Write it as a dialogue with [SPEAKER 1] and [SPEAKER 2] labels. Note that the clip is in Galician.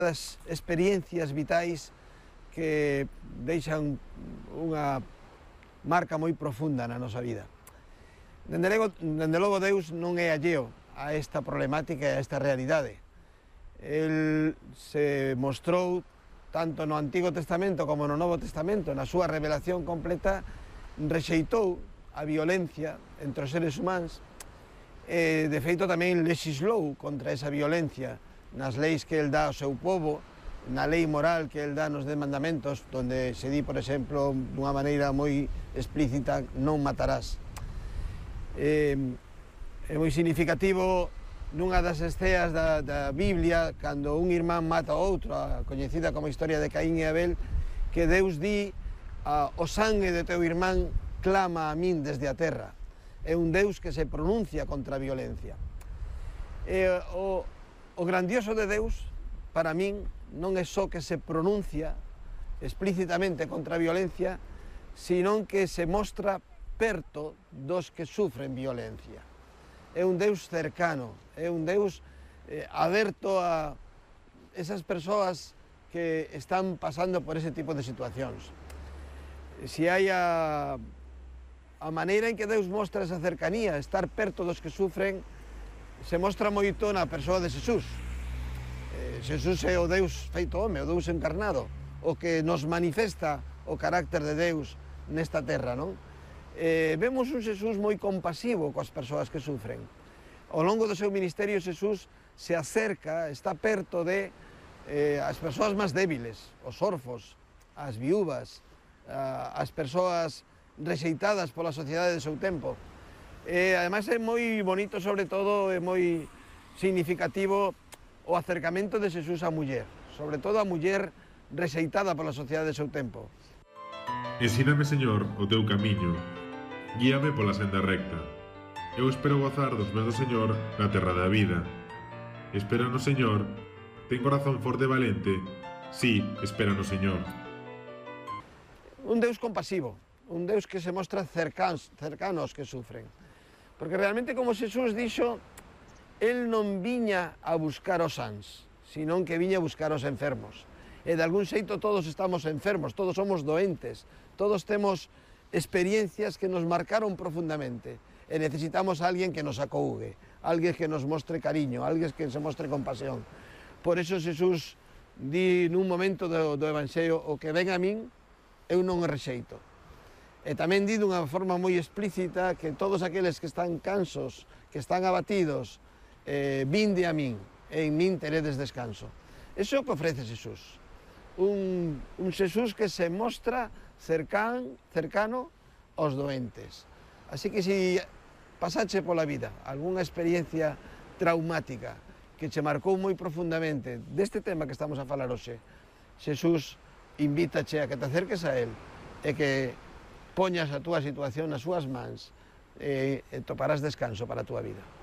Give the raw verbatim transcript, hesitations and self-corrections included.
[SPEAKER 1] das experiencias vitais que deixan unha marca moi profunda na nosa vida. Dende logo, dende logo Deus non é alleo a esta problemática e a esta realidade. El se mostrou tanto no Antigo Testamento como no Novo Testamento, na súa revelación completa, rexeitou a violencia entre os seres humanos e, de feito, tamén lexislou contra esa violencia nas leis que el dá ao seu povo, na lei moral que el dá nos dez mandamentos, donde se di, por exemplo, dunha maneira moi explícita, non matarás. É, é moi significativo nunha das esceas da, da Biblia, cando un irmán mata a outro, a coñecida como historia de Caín e Abel, que Deus di, o sangue de teu irmán clama a min desde a terra. É un Deus que se pronuncia contra a violencia. E, o, o grandioso de Deus, para min, non é só que se pronuncia explícitamente contra a violencia, senón que se mostra perto dos que sufren violencia. É un Deus cercano, é un Deus eh, aberto a esas persoas que están pasando por ese tipo de situacións. Se hai a, a maneira en que Deus mostra esa cercanía, estar perto dos que sufren, se mostra moito na persoa de Xesús. Eh, Xesús é o Deus feito home, o Deus encarnado, o que nos manifesta o carácter de Deus nesta terra, non? Eh, vemos un Xesús moi compasivo coas persoas que sufren. Ao longo do seu ministerio, Xesús se acerca, está perto de eh, as persoas máis débiles, os orfos, as viúvas, a, as persoas rexeitadas pola sociedade do seu tempo. E, ademais, é moi bonito, sobre todo, é moi significativo o acercamento de Xesús á muller, sobre todo a muller rexeitada pola sociedade do seu tempo.
[SPEAKER 2] Ensíname, Señor, o teu camiño, guíame pola senda recta. Eu espero gozar dos bens do Señor na terra da vida. Espera no Señor, ten corazón forte e valente, sí, espera no Señor.
[SPEAKER 1] Un Deus compasivo, un Deus que se mostra cercanos, cercanos que sufren. Porque realmente, como Xesús dixo, el non viña a buscar os sans, senón que viña a buscar os enfermos. E de algún xeito todos estamos enfermos, todos somos doentes, todos temos experiencias que nos marcaron profundamente e necesitamos a alguén que nos acougue, alguén que nos mostre cariño, alguén que se mostre compasión. Por eso Xesús di nun momento do, do Evanxelio: o que ven a min, eu non o rexeito. E tamén di dunha forma moi explícita que todos aqueles que están cansos, que están abatidos, eh, vinde a min, e en min teredes descanso. Eso é o que ofrece Xesús. Un, un Xesús que se mostra cercan, cercano aos doentes. Así que se pasache pola vida algunha experiencia traumática que che marcou moi profundamente deste tema que estamos a falar hoxe, Xesús invítache a que te acerques a él e que poñas a túa situación nas súas mans e, e toparás descanso para a túa vida.